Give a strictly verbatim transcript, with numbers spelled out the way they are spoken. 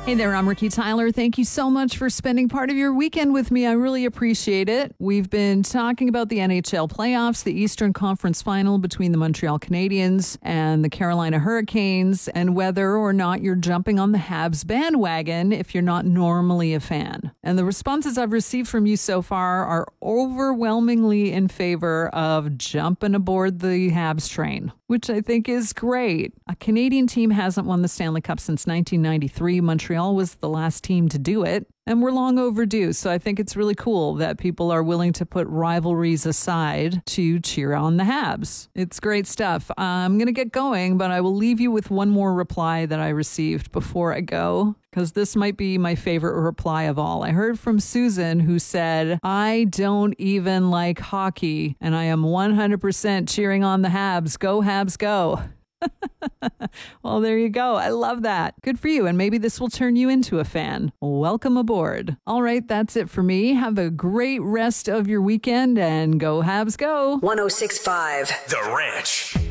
Hey there, I'm Ricky Tyler. Thank you so much for spending part of your weekend with me. I really appreciate it. We've been talking about the N H L playoffs, the Eastern Conference Final between the Montreal Canadiens and the Carolina Hurricanes, and whether or not you're jumping on the Habs bandwagon if you're not normally a fan. And the responses I've received from you so far are overwhelmingly in favor of jumping aboard the Habs train, which I think is great. A Canadian team hasn't won the Stanley Cup since nineteen ninety-three. Montreal was the last team to do it, and we're long overdue. So I think it's really cool that people are willing to put rivalries aside to cheer on the Habs. It's great stuff. I'm going to get going, but I will leave you with one more reply that I received before I go, because this might be my favorite reply of all. I heard from Susan, who said, I don't even like hockey, and I am one hundred percent cheering on the Habs. Go Habs, go. Well, there you go. I love that. Good for you. And maybe this will turn you into a fan. Welcome aboard. All right, that's it for me. Have a great rest of your weekend and go Habs, go. one oh six point five The Ranch.